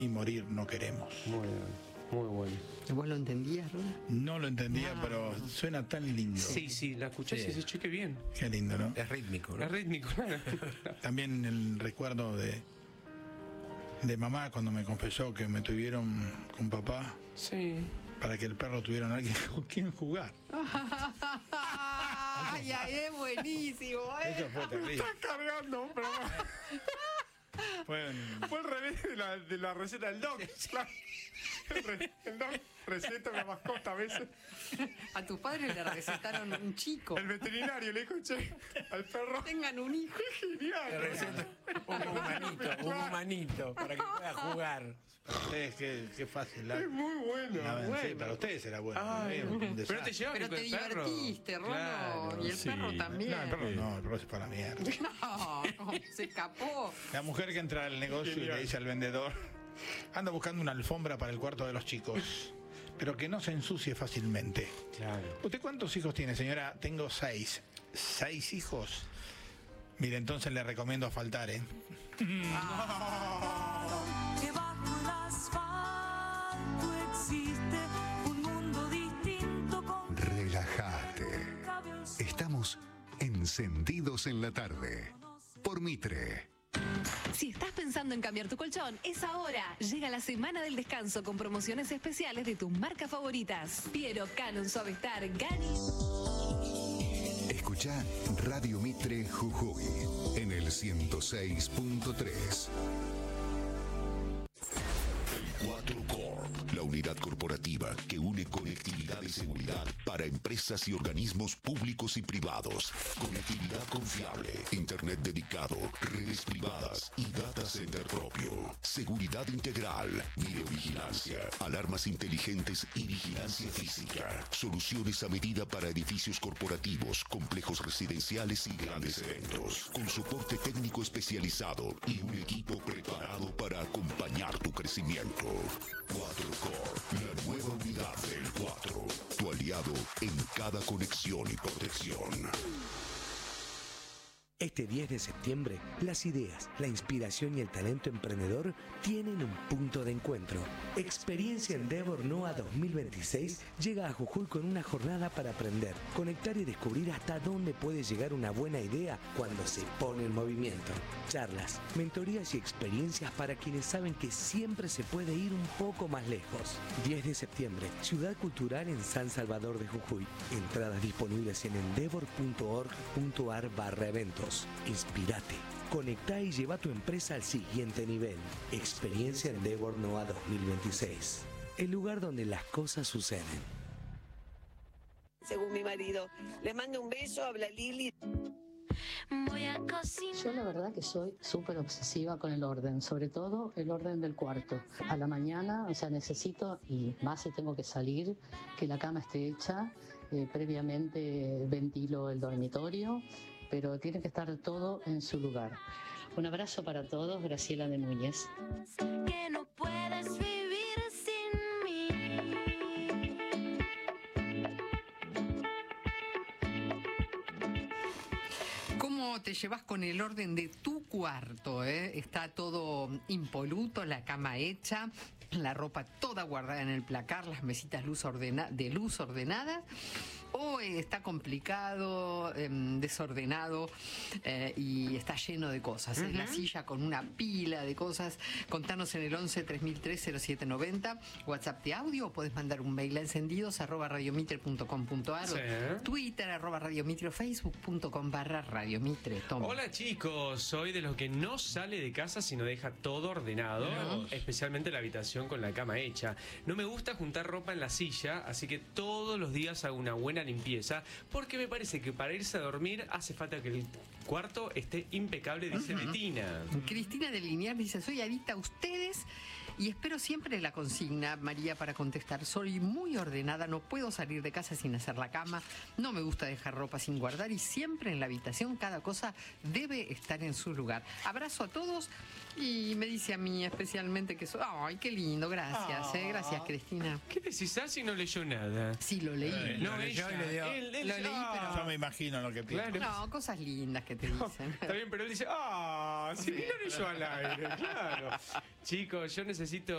y morir no queremos. Muy bien, muy bueno. ¿Vos lo entendías, Rula? No lo entendía, pero suena tan lindo. Sí, la escuché y dice, che, qué bien. Qué lindo, ¿no? Es rítmico, ¿no? Es rítmico, claro. También el recuerdo de mamá cuando me confesó que me tuvieron con papá Sí. para que el perro tuviera alguien con quien jugar. ¡Ay, es buenísimo! Eso fue terrible. Está cargando, pero Fue fue al revés de la receta del Doc. Claro. El Doc receta una mascota a veces. A tus padres le recetaron un chico. El veterinario le dijo, che, al perro. Tengan un hijo. Genial. Un humanito, para que pueda jugar. ustedes, qué fácil. Es muy bueno. La avancé, bueno. para ustedes era bueno. Ay, Un pero desastre. te llevas Pero con te el perro. divertiste, Rolo. Claro, y el perro también. No, el perro no, el perro se fue a la mierda. No, se escapó. La mujer que entra al negocio y le dice al vendedor: anda buscando una alfombra para el cuarto de los chicos, pero que no se ensucie fácilmente. Claro. ¿Usted cuántos hijos tiene, señora? Tengo 6. ¿6 hijos? Mire, entonces le recomiendo faltar, ¿eh? Que bajo el asfalto existe un mundo distinto con Relájate. Estamos encendidos en la tarde. Por Mitre. Si estás pensando en cambiar tu colchón, es ahora. Llega la semana del descanso con promociones especiales de tus marcas favoritas. Piero, Canon, Suavestar, Gani. Escucha Radio Mitre Jujuy en el 106.3. 4 Corp, la unidad corporativa que une conectividad y seguridad para empresas y organismos públicos y privados. Conectividad confiable, internet dedicado, redes privadas y data center propio. Seguridad integral, videovigilancia, alarmas inteligentes y vigilancia física. Soluciones a medida para edificios corporativos, complejos residenciales y grandes eventos. Con soporte técnico especializado y un equipo preparado para acompañar tu crecimiento. 4 Corp, la nueva unidad del 4. Tu aliado en cada conexión y protección. Este 10 de septiembre, las ideas, la inspiración y el talento emprendedor tienen un punto de encuentro. Experiencia Endeavor NOA 2026 llega a Jujuy con una jornada para aprender, conectar y descubrir hasta dónde puede llegar una buena idea cuando se pone en movimiento. Charlas, mentorías y experiencias para quienes saben que siempre se puede ir un poco más lejos. 10 de septiembre, Ciudad Cultural en San Salvador de Jujuy. Entradas disponibles en endeavor.org.ar/eventos. Inspírate, conectá y lleva tu empresa al siguiente nivel. Experiencia Endeavor NOA 2026. El lugar donde las cosas suceden. Según mi marido. Les mando un beso, habla Lili. Voy a cocinar. Yo la verdad que soy súper obsesiva con el orden, sobre todo el orden del cuarto. A la mañana, o sea, necesito, y más si tengo que salir, que la cama esté hecha. Previamente ventilo el dormitorio, pero tiene que estar todo en su lugar. Un abrazo para todos, Graciela de Núñez. Que no puedes vivir sin mí. ¿Cómo te llevas con el orden de tu cuarto? Está todo impoluto, la cama hecha, la ropa toda guardada en el placar, las mesitas de luz ordenadas. ¿O está complicado, desordenado y está lleno de cosas? En la silla con una pila de cosas. Contanos en el 11 3003 0790, WhatsApp de audio, o puedes mandar un mail a encendidos@radiomitre.com.ar, Sí. Twitter @radiomitre o facebook.com/radiomitre. Toma. Hola chicos, soy de los que no sale de casa sino deja todo ordenado, especialmente la habitación con la cama hecha. No me gusta juntar ropa en la silla, así que todos los días hago una buena limpieza, porque me parece que para irse a dormir hace falta que el cuarto esté impecable, dice Betina. Cristina de Liniers dice: soy adicta a ustedes y espero siempre la consigna, María, para contestar. Soy muy ordenada, no puedo salir de casa sin hacer la cama, no me gusta dejar ropa sin guardar y siempre en la habitación cada cosa debe estar en su lugar. Abrazo a todos y me dice a mí especialmente que soy... ¡Ay, qué lindo! Gracias, gracias, Cristina. ¿Qué decís? Si no leyó nada. Sí, lo leí. No, lo leyó ella. y le dio. Él Lo leí, pero... Yo me imagino lo que piensa. Claro. No, cosas lindas que te dicen. Está bien, pero él dice, Si ni lo leyó al aire, claro. Chicos, yo necesito